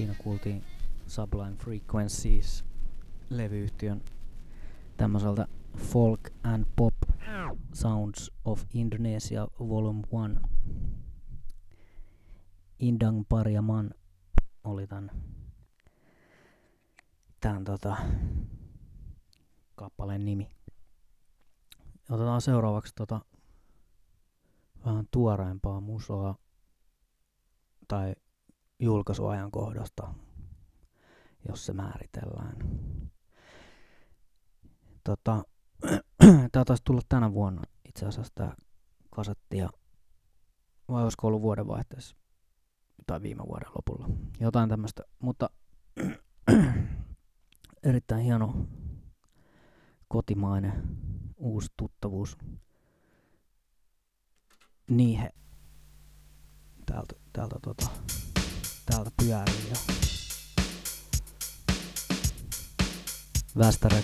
Siinä kuultiin Sublime Frequencies -levyyhtiön tämmöiseltä Folk and Pop Sounds of Indonesia Volume 1. Indang Pariaman oli tän kappaleen nimi. Otetaan seuraavaksi vähän tuoreempaa musaa tai julkaisuajankohdasta, jos se määritellään. Tää taisi tulla tänä vuonna itse asiassa tää kasetti, vai olisiko ollut vuodenvaihteessa tai viime vuoden lopulla. Jotain tämmöstä, mutta erittäin hieno kotimainen uusi tuttavuus. Niihe täältä pyörii ja Västä